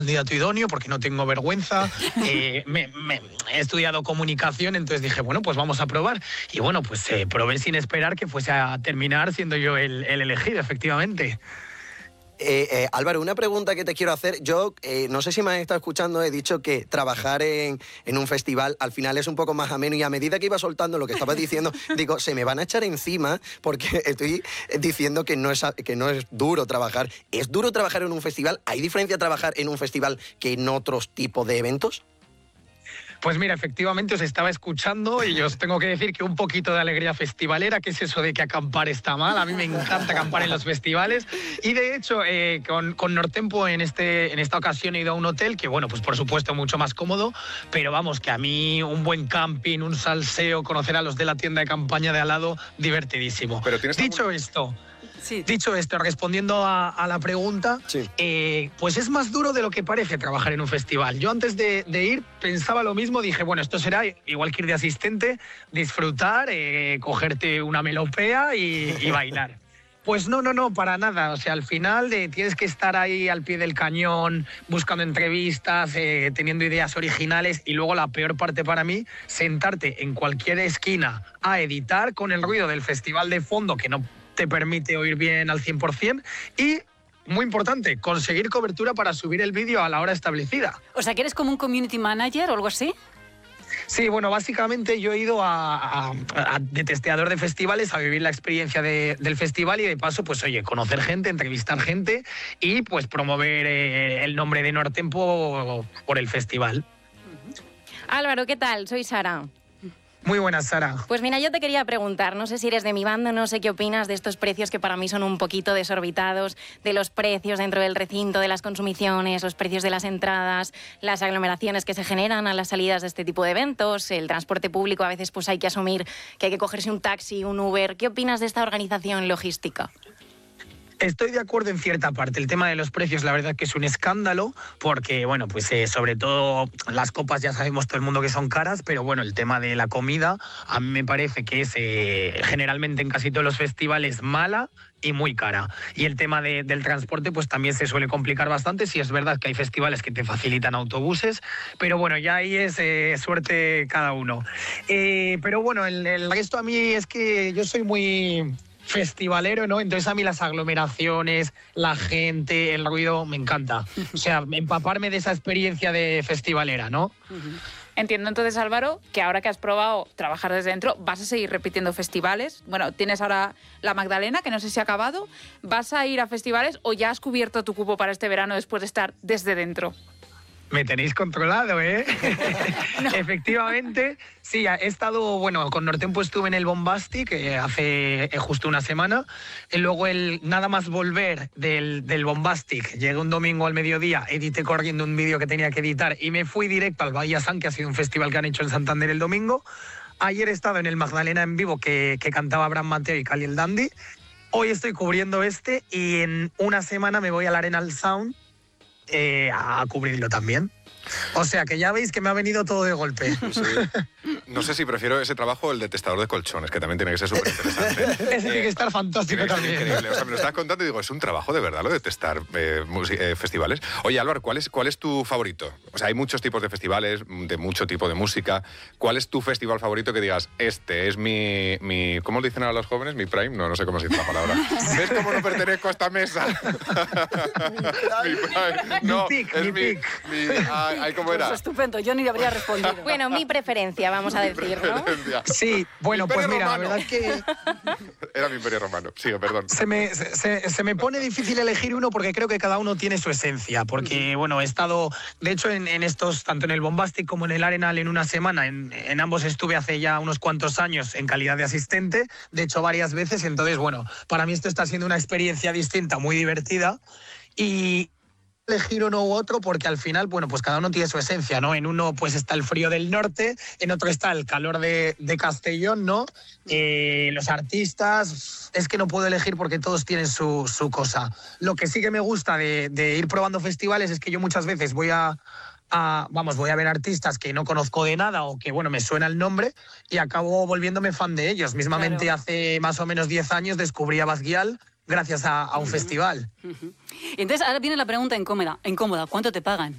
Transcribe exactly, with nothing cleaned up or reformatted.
candidato idóneo porque no tengo vergüenza, eh, me, me, he estudiado comunicación, entonces dije, bueno, pues vamos a probar. Y bueno, pues eh, probé sin esperar que fuese a terminar siendo yo el, el elegido, efectivamente. Eh, eh, Álvaro, una pregunta que te quiero hacer. Yo, eh, no sé si me has estado escuchando, he dicho que trabajar en, en un festival al final es un poco más ameno, y a medida que iba soltando lo que estabas diciendo, digo, se me van a echar encima porque estoy diciendo que no es, que no es duro trabajar. ¿Es duro trabajar en un festival? ¿Hay diferencia trabajar en un festival que en otros tipos de eventos? Pues mira, efectivamente os estaba escuchando y os tengo que decir que un poquito de alegría festivalera, que es eso de que acampar está mal. A mí me encanta acampar en los festivales y de hecho eh, con, con Nortempo en, este, en esta ocasión he ido a un hotel que, bueno, pues por supuesto mucho más cómodo, pero vamos, que a mí un buen camping, un salseo, conocer a los de la tienda de campaña de al lado, divertidísimo. Pero tienes Dicho algún... esto... Sí. Dicho esto, respondiendo a, a la pregunta, sí. eh, pues es más duro de lo que parece trabajar en un festival. Yo antes de, de ir pensaba lo mismo, dije, bueno, esto será igual que ir de asistente, disfrutar, eh, cogerte una melopea y, y bailar. Pues no, no, no, para nada. O sea, al final eh, tienes que estar ahí al pie del cañón, buscando entrevistas, eh, teniendo ideas originales y luego la peor parte para mí, sentarte en cualquier esquina a editar con el ruido del festival de fondo que no te permite oír bien al cien por cien y, muy importante, conseguir cobertura para subir el vídeo a la hora establecida. O sea, que eres como un community manager o algo así. Sí, bueno, básicamente yo he ido a, a, a de testeador de festivales a vivir la experiencia de, del festival y de paso, pues oye, conocer gente, entrevistar gente y pues promover eh, el nombre de Nortempo por el festival. Álvaro, ¿qué tal? Soy Sara. Muy buenas, Sara. Pues mira, yo te quería preguntar, no sé si eres de mi bando, no sé qué opinas de estos precios que para mí son un poquito desorbitados, de los precios dentro del recinto, de las consumiciones, los precios de las entradas, las aglomeraciones que se generan a las salidas de este tipo de eventos, el transporte público, a veces pues hay que asumir que hay que cogerse un taxi, un Uber. ¿Qué opinas de esta organización logística? Estoy de acuerdo en cierta parte. El tema de los precios, la verdad que es un escándalo, porque, bueno, pues eh, sobre todo las copas ya sabemos todo el mundo que son caras, pero bueno, el tema de la comida a mí me parece que es eh, generalmente en casi todos los festivales mala y muy cara. Y el tema de, del transporte pues también se suele complicar bastante. Sí es verdad que hay festivales que te facilitan autobuses, pero bueno, ya ahí es eh, suerte cada uno. Eh, pero bueno, el, el resto a mí es que yo soy muy... festivalero, ¿no? Entonces a mí las aglomeraciones, la gente, el ruido, me encanta. O sea, empaparme de esa experiencia de festivalera, ¿no? Uh-huh. Entiendo entonces, Álvaro, que ahora que has probado trabajar desde dentro, vas a seguir repitiendo festivales. Bueno, tienes ahora la Magdalena, que no sé si ha acabado. ¿Vas a ir a festivales o ya has cubierto tu cupo para este verano después de estar desde dentro? Me tenéis controlado, ¿eh? No. Efectivamente, sí, he estado, bueno, con Nortempo estuve en el Bombastic eh, hace eh, justo una semana, y luego el nada más volver del, del Bombastic, llegué un domingo al mediodía, edité corriendo un vídeo que tenía que editar y me fui directo al Bahía San, que ha sido un festival que han hecho en Santander el domingo. Ayer he estado en el Magdalena en vivo, que, que cantaba Abraham Mateo y Cali el Dandy. Hoy estoy cubriendo este y en una semana me voy al Arenal Sound Eh, a cubrirlo también. O sea, que ya veis que me ha venido todo de golpe. Sí. No sé si prefiero ese trabajo o el de testador de colchones, que también tiene que ser súper interesante. Ese eh, tiene que estar fantástico también. Increíble. O sea, me lo estás contando y digo, es un trabajo de verdad lo de testar eh, eh, festivales. Oye, Álvaro, ¿cuál es, ¿cuál es tu favorito? O sea, hay muchos tipos de festivales, de mucho tipo de música. ¿Cuál es tu festival favorito que digas, este es mi... mi ¿cómo lo dicen ahora los jóvenes? ¿Mi prime? No, no sé cómo se dice la palabra. ¿Ves cómo no pertenezco a esta mesa? Mi prime. No, mi pick, es mi mi... pick. mi ay, ay, ¿cómo era? Pues estupendo, yo ni habría respondido. Bueno, mi preferencia, vamos a decir, ¿no? Sí, bueno, pues mira, romano. La verdad es que... Era mi Imperio Romano, sigue, perdón. Se me, se, se me pone difícil elegir uno porque creo que cada uno tiene su esencia, porque, bueno, he estado, de hecho, en, en estos, tanto en el Bombastic como en el Arenal en una semana, en, en ambos estuve hace ya unos cuantos años en calidad de asistente, de hecho varias veces, entonces, bueno, para mí esto está siendo una experiencia distinta, muy divertida, y... elegir uno u otro porque al final, bueno, pues cada uno tiene su esencia, ¿no? En uno pues está el frío del norte, en otro está el calor de, de Castellón, ¿no? Eh, los artistas, es que no puedo elegir porque todos tienen su, su cosa. Lo que sí que me gusta de, de ir probando festivales es que yo muchas veces voy a, a, vamos, voy a ver artistas que no conozco de nada o que, bueno, me suena el nombre y acabo volviéndome fan de ellos. Mismamente claro. Hace más o menos diez años descubrí a Basguial gracias a, a un uh-huh. festival. Uh-huh. Entonces ahora viene la pregunta incómoda, incómoda, ¿cuánto te pagan?